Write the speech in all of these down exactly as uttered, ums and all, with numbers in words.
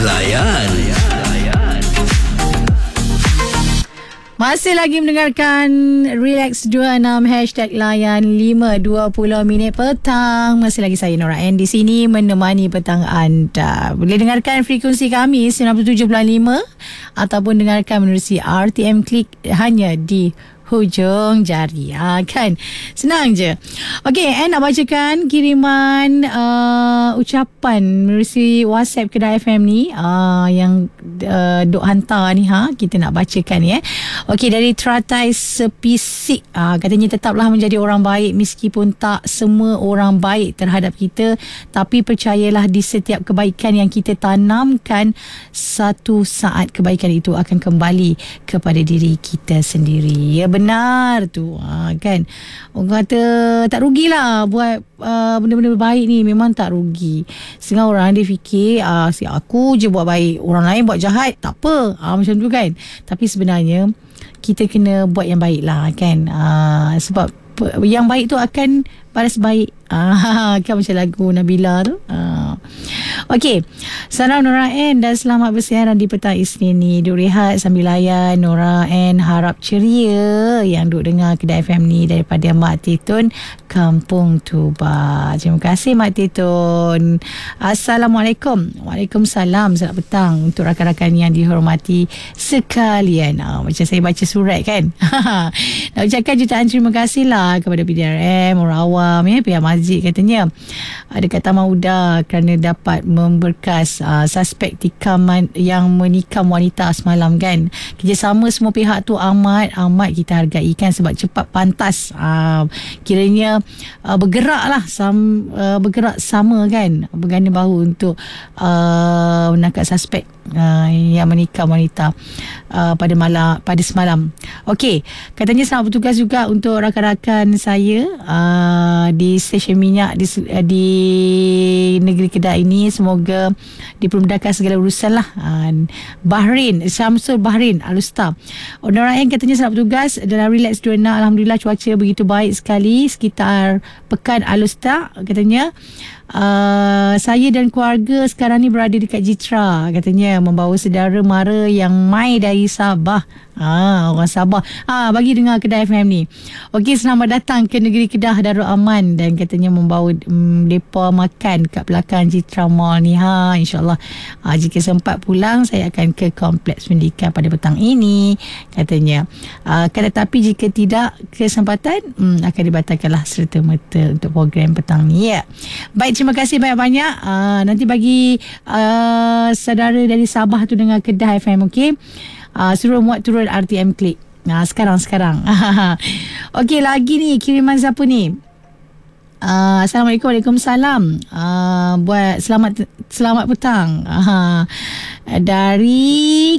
Layan. Masih lagi mendengarkan Relax dua puluh enam Hashtag Layan lima dua puluh minit petang. Masih lagi saya Nora N di sini menemani petang anda. Boleh dengarkan frekuensi kami sembilan puluh tujuh perpuluhan lima ataupun dengarkan menerusi R T M Klik hanya di hujung jari. Ha, kan? Senang je. Okey, eh, nak bacakan kiriman uh, ucapan melalui WhatsApp Kedah F M ni uh, yang uh, duk hantar ni. Ha, kita nak bacakan ni. Eh. Okey, dari Teratai Sepisik. Uh, katanya tetaplah menjadi orang baik meskipun tak semua orang baik terhadap kita. Tapi percayalah di setiap kebaikan yang kita tanamkan, satu saat kebaikan itu akan kembali kepada diri kita sendiri. Ya, benar tu. Ha, kan? Orang kata tak rugilah buat uh, benda-benda baik ni. Memang tak rugi. Setengah orang dia fikir uh, si aku je buat baik, orang lain buat jahat, tak apa. Ha, macam tu kan. Tapi sebenarnya kita kena buat yang baik lah, kan. Uh, sebab yang baik tu akan balas baik. Ah, kan macam lagu Nabila tu. Ah. Okey. Salam Nora N dan selamat bersiaran di petang Isnin ni. Duk rehat sambil layan. Nora N harap ceria yang duk dengar Kedah F M ni daripada Mak Titun, Kampung Tuba. Terima kasih Mak Titun. Assalamualaikum. Waalaikumsalam. Selamat petang untuk rakan-rakan yang dihormati sekalian. Ah, macam saya baca surat kan. Nak ucapkan jutaan terima kasih lah kepada P D R M, orang awam, ya, pihak masjid katanya dekat Taman Uda kerana dapat memberkas uh, suspek tikaman yang menikam wanita semalam, kan. Kerjasama semua pihak tu amat amat kita hargai, kan, sebab cepat pantas uh, kiranya uh, bergerak lah sam, uh, bergerak sama, kan, berganda bahu untuk uh, menangkap suspek uh, yang menikam wanita uh, pada malam pada semalam. Okey, katanya selamat bertugas juga untuk rakan-rakan saya uh, di stesen minyak di, di negeri Kedah ini. Semoga dipermudahkan segala urusan lah. uh, Bahrain, Syamsul Bahrain Alustar. Nora N katanya selamat bertugas dalam Relax dua puluh enam. Alhamdulillah cuaca begitu baik sekali sekitar Pekan Alustar. Katanya Uh, saya dan keluarga sekarang ni berada dekat Jitra, katanya, membawa saudara mara yang mai dari Sabah. Ah, orang Sabah. Ah, bagi dengar Kedah F M ni. Okey, selamat datang ke negeri Kedah Darul Aman, dan katanya membawa um, depa makan kat belakang Jitra Mall ni. Ha, insya-Allah. Ah, jika sempat pulang saya akan ke Kompleks Pendidikan pada petang ini, katanya. Ah, kan, tetapi jika tidak kesempatan, um, akan dibatalkanlah serta-merta untuk program petang ni, ya. Baik, terima kasih banyak-banyak. Uh, nanti bagi uh, saudara dari Sabah tu dengar Kedah F M, okey? Uh, suruh muat turun R T M Klik. Nah, uh, sekarang-sekarang. Okey, lagi ni kiriman siapa ni? Uh, Assalamualaikum. Waalaikumsalam. Uh, buat selamat selamat petang. Uh, dari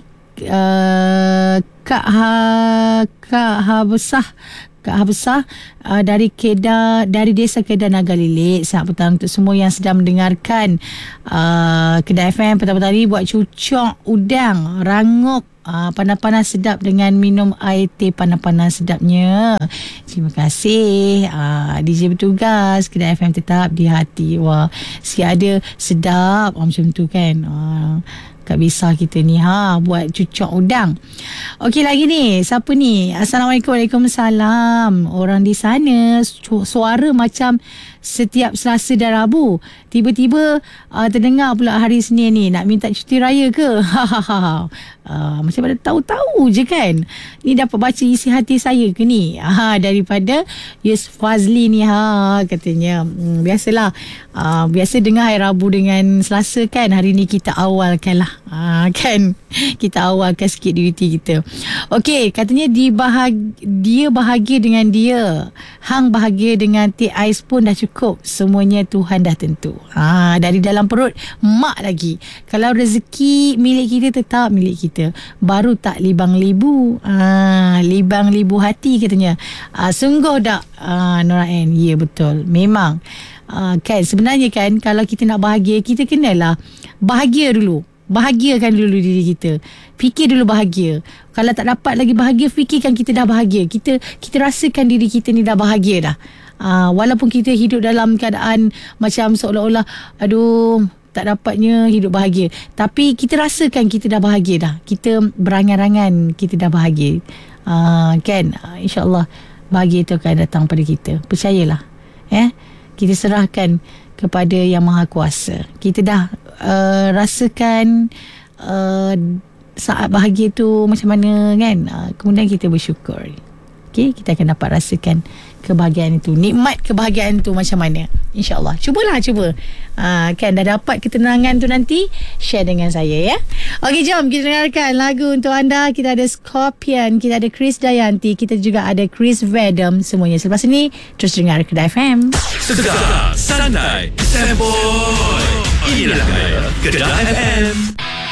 uh, Kak Ha Kak Habsah Kak Habsah uh, dari Kedah, dari Desa Kedah Nagalilik. Selamat petang untuk semua yang sedang mendengarkan uh, Kedah F M petang-petang ni. Buat cucuk udang rangup uh, panas-panas sedap dengan minum air teh panas-panas sedapnya. Terima kasih. uh, D J bertugas Kedah F M tetap di hati. Wah, si ada sedap. Oh, macam tu, kan. uh, Kak Bisa kita ni, ha, buat cucuk udang. Okey, lagi ni, siapa ni? Assalamualaikum. Waalaikumsalam. Orang di sana su- suara macam setiap Selasa dan Rabu. Tiba-tiba uh, terdengar pula hari Senin ni nak minta cuti raya ke? uh, macam mana tahu-tahu je, kan? Ni dapat baca isi hati saya ke ni? Ha, daripada Yus Fazli ni, ha, katanya. Hmm, biasalah. Uh, biasa dengar hari Rabu dengan Selasa, kan? Hari ni kita awalkan lah. Ha, kan? Kita awalkan sikit duty kita. Okey, katanya dibahag- dia bahagia dengan dia. Hang bahagia dengan T Ais pun dah cukup. Semuanya Tuhan dah tentu. Ha, dari dalam perut mak lagi. Kalau rezeki milik kita, tetap milik kita. Baru tak libang libu. Ha, libang libu hati, katanya. Ha, sungguh tak, ha, Nora N? Ya, betul. Memang. Ha, kan, sebenarnya, kan, kalau kita nak bahagia, kita kenalah bahagia dulu. Bahagiakan dulu diri kita. Fikir dulu bahagia. Kalau tak dapat lagi bahagia, fikirkan kita dah bahagia. Kita kita rasakan diri kita ni dah bahagia dah. Uh, walaupun kita hidup dalam keadaan macam seolah-olah, aduh, tak dapatnya hidup bahagia. Tapi kita rasakan kita dah bahagia dah. Kita berangan-angan kita dah bahagia. Uh, kan? Uh, InsyaAllah bahagia itu akan datang pada kita. Percayalah. Eh? Kita serahkan kepada Yang Maha Kuasa. Kita dah uh, rasakan uh, saat bahagia tu macam mana kan. Uh, kemudian kita bersyukur. Okay, kita akan dapat rasakan kebahagiaan itu, nikmat kebahagiaan tu macam mana. InsyaAllah. Cubalah, cuba. Uh, kan dah dapat ketenangan tu nanti, share dengan saya ya. Okey, jom kita dengarkan lagu untuk anda. Kita ada Scorpion, kita ada Chris Dayanti, kita juga ada Chris Vedam. Semuanya selepas ini terus dengar Kedah F M. Sedar, santai, seboy. Inilah Kedah F M.